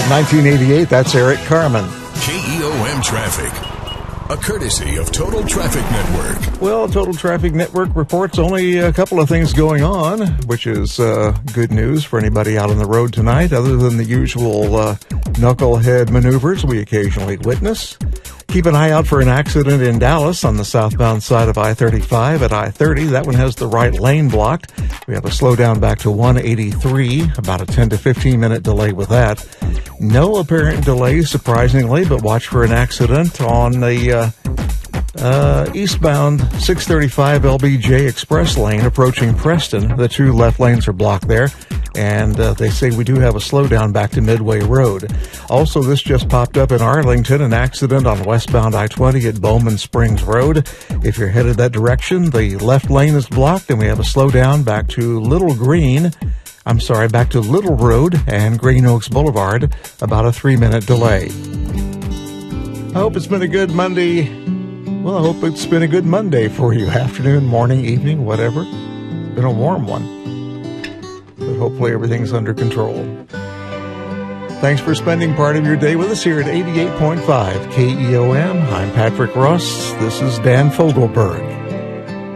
1988, that's Eric Carmen. KEOM Traffic, a courtesy of Total Traffic Network. Well, Total Traffic Network reports only a couple of things going on, which is good news for anybody out on the road tonight, other than the usual knucklehead maneuvers we occasionally witness. Keep an eye out for an accident in Dallas on the southbound side of I-35 at I-30. That one has the right lane blocked. We have a slowdown back to 183, about a 10 to 15 minute delay with that. No apparent delay, surprisingly, but watch for an accident on the eastbound 635 LBJ Express lane approaching Preston. The two left lanes are blocked there, and they say we do have a slowdown back to Midway Road. Also, this just popped up in Arlington, an accident on westbound I-20 at Bowman Springs Road. If you're headed that direction, the left lane is blocked, and we have a slowdown back to back to Little Road and Green Oaks Boulevard, about a 3-minute delay. I hope it's been a good Monday. Well, I hope it's been a good Monday for you. Afternoon, morning, evening, whatever. It's been a warm one. But hopefully everything's under control. Thanks for spending part of your day with us here at 88.5 KEOM. I'm Patrick Ross. This is Dan Fogelberg.